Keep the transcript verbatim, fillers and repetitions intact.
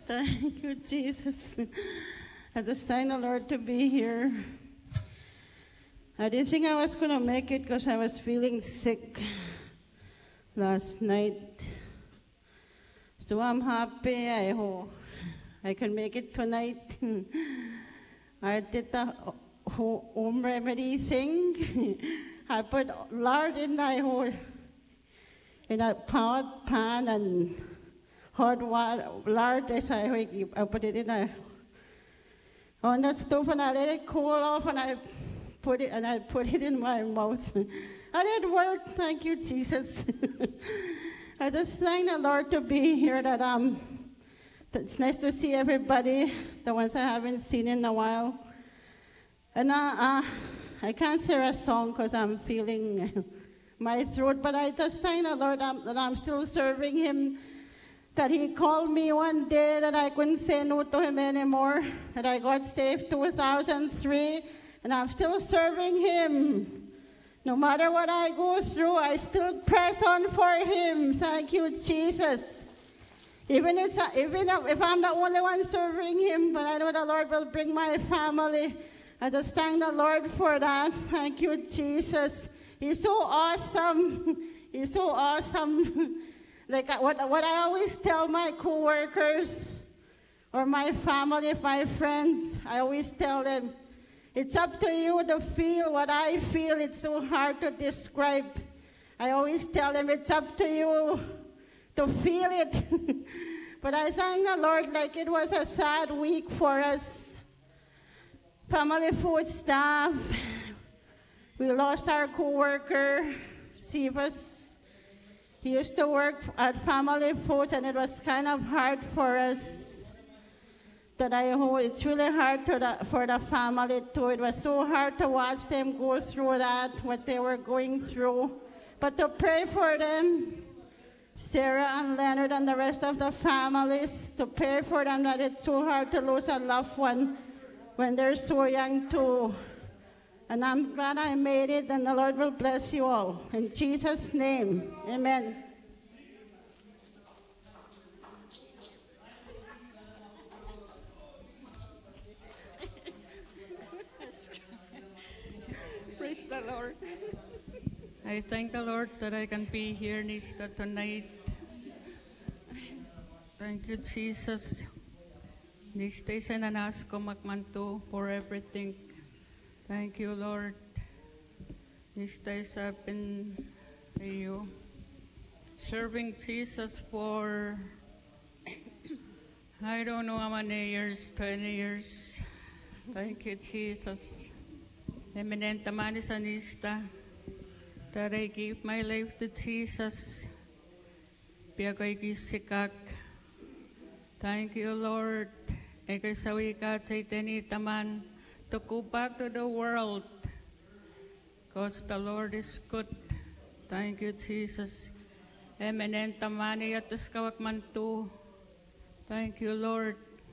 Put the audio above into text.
Thank you, Jesus. I just thank the Lord to be here. I didn't think I was going to make it because I was feeling sick last night. So I'm happy. I hope I can make it tonight. I did the home remedy thing. I put lard in my whole in a pot pan and hot water, lard. I I put it in a on the stove and I let it cool off and I put it and I put it in my mouth. And it worked. Thank you, Jesus. I just thank the Lord to be here. That um, it's nice to see everybody, the ones I haven't seen in a while. And uh, uh I can't sing a song because I'm feeling my throat, but I just thank the Lord um, that I'm still serving Him. That He called me one day that I couldn't say no to Him anymore. That I got saved two thousand three, and I'm still serving Him. No matter what I go through, I still press on for Him. Thank you, Jesus. Even, it's, even if I'm the only one serving Him, but I know the Lord will bring my family. I just thank the Lord for that. Thank you, Jesus. He's so awesome. He's so awesome. Like what, what I always tell my coworkers or my family, my friends, I always tell them, it's up to you to feel what I feel. It's so hard to describe. I always tell them it's up to you to feel it. But I thank the Lord, like it was a sad week for us. Family food staff. We lost our co-worker, Sivas. He used to work at Family Foods, and it was kind of hard for us. That I hold. It's really hard to the, for the family too. It was so hard to watch them go through that, what they were going through. But to pray for them, Sarah and Leonard and the rest of the families, to pray for them, that it's so hard to lose a loved one when they're so young too. And I'm glad I made it, and the Lord will bless you all. In Jesus' name, amen. Praise the Lord. I thank the Lord that I can be here, Nista, tonight. Thank you, Jesus. Nista is an anasko magmanto for everything. Thank you, Lord. Nista is up in you. Serving Jesus for, I don't know how many years, twenty years. Thank you, Jesus. Eminent Amani Sanista, that I give my life to Jesus. Piagay gisikak. Thank you, Lord. Ekay sawikat sa itinitaman to go back to the world. Because the Lord is good. Thank you, Jesus. Eminent Amani atus kawak mantu. Thank you, Lord.